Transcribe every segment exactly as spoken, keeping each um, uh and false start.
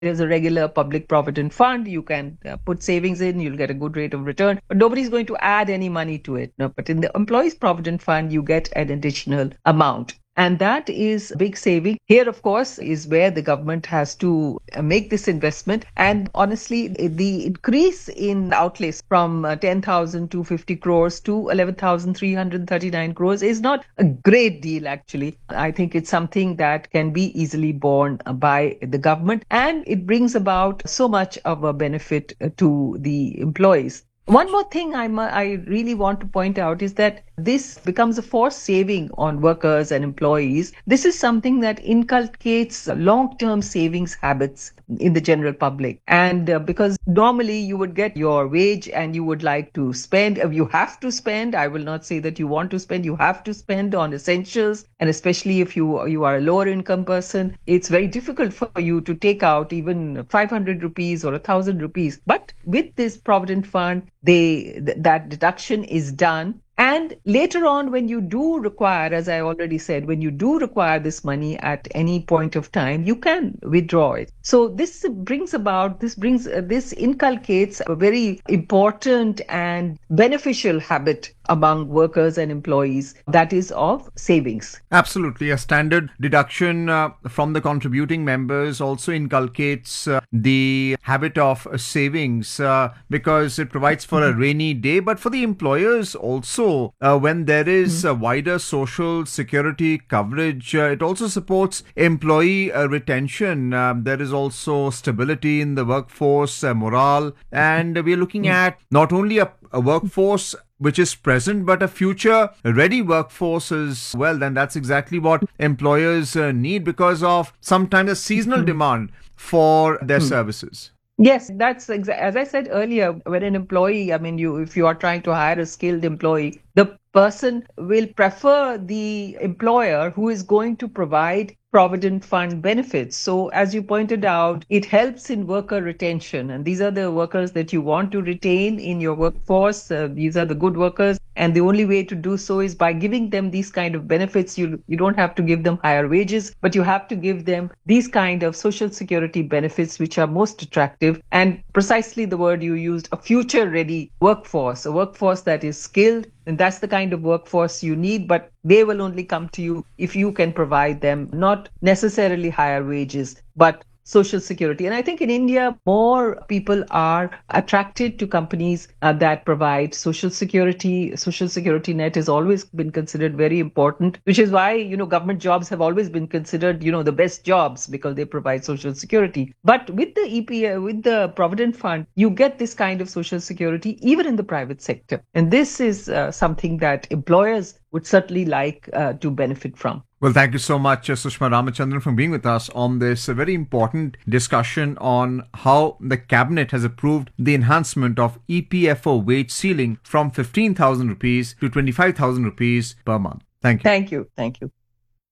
there's a regular public provident fund. You can uh, put savings in, you'll get a good rate of return, but nobody's going to add any money to it. No, but in the employees provident fund, you get an additional amount. And that is big saving. Here, of course, is where the government has to uh, make this investment. And honestly, the increase in outlays from uh, ten thousand two hundred fifty crores to eleven thousand three hundred thirty-nine crores is not a great deal, actually. I think it's something that can be easily borne by the government, and it brings about so much of a benefit uh, to the employees. One more thing I, I really want to point out is that this becomes a forced saving on workers and employees. This is something that inculcates long-term savings habits in the general public. And uh, because normally you would get your wage and you would like to spend, uh, you have to spend. I will not say that you want to spend, you have to spend on essentials. And especially if you, you are a lower income person, it's very difficult for you to take out even five hundred rupees or one thousand rupees. But with this Provident Fund, they th- that deduction is done. And later on, when you do require, as I already said, when you do require this money at any point of time, you can withdraw it. So this brings about, this brings, uh, this inculcates a very important and beneficial habit among workers and employees, that is of savings. Absolutely. A standard deduction uh, from the contributing members also inculcates uh, the habit of uh, savings uh, because it provides for a rainy day, but for the employers also, uh, when there is a wider social security coverage, uh, it also supports employee uh, retention. Um, there is also stability in the workforce, uh, morale, and we are looking at not only a, a workforce which is present, but a future ready workforce as well. Then that's exactly what employers uh, need because of sometimes a seasonal demand for their services. Yes, that's exa- as I said earlier, when an employee, I mean, you if you are trying to hire a skilled employee, the person will prefer the employer who is going to provide Provident Fund benefits. So as you pointed out, it helps in worker retention. And these are the workers that you want to retain in your workforce. Uh, these are the good workers. And the only way to do so is by giving them these kind of benefits. You, you don't have to give them higher wages, but you have to give them these kind of social security benefits, which are most attractive. And precisely the word you used, a future ready workforce, a workforce that is skilled. And that's the kind of workforce you need, but they will only come to you if you can provide them not necessarily higher wages, but social security. And I think in India, more people are attracted to companies uh, that provide social security. Social security net has always been considered very important, which is why, you know, government jobs have always been considered, you know, the best jobs because they provide social security. But with the E P A, with the Provident Fund, you get this kind of social security even in the private sector. And this is uh, something that employers would certainly like uh, to benefit from. Well, thank you so much, uh, Sushma Ramachandran, for being with us on this uh, very important discussion on how the Cabinet has approved the enhancement of E P F O wage ceiling from fifteen thousand rupees to twenty-five thousand rupees per month. Thank you. Thank you. Thank you.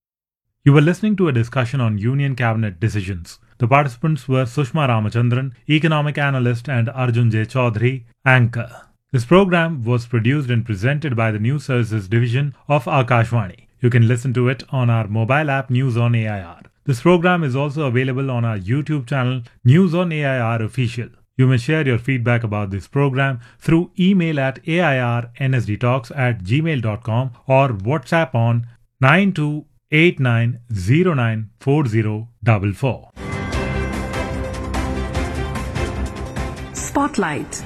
You were listening to a discussion on Union Cabinet decisions. The participants were Sushma Ramachandran, economic analyst, and Arjun J. Chaudhary, anchor. This program was produced and presented by the News Services Division of Akashvani. You can listen to it on our mobile app News on A I R. This program is also available on our YouTube channel News on A I R Official. You may share your feedback about this program through email at a i r n s d talks at gmail dot com or WhatsApp on nine two eight nine zero nine four zero four four. Spotlight.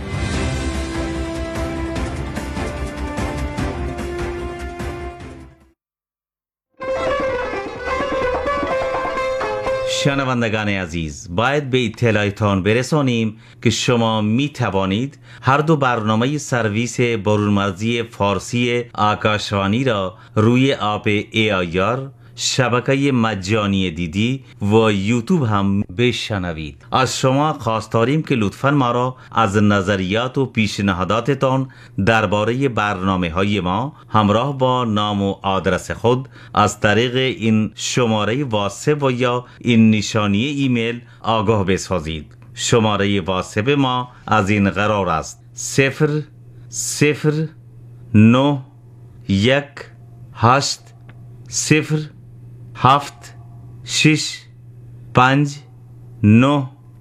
شنوندگان عزیز، باید به اطلاعتان برسانیم که شما می توانید هر دو برنامه سرویس برونمرزی فارسی آکاشوانی را روی اپ ای آی آر، شبکه مجانی دیدی و یوتیوب هم بشنوید. از شما خواست داریم که لطفاً ما را از نظریات و پیشنهاداتتان درباره برنامه های ما همراه با نام و آدرس خود از طریق این شماره واتساپ و یا این نشانی ایمیل آگاه بسازید. شماره واتساپ ما از این قرار است: صفر صفر نه یک هشت صفر هفت شش پنج نه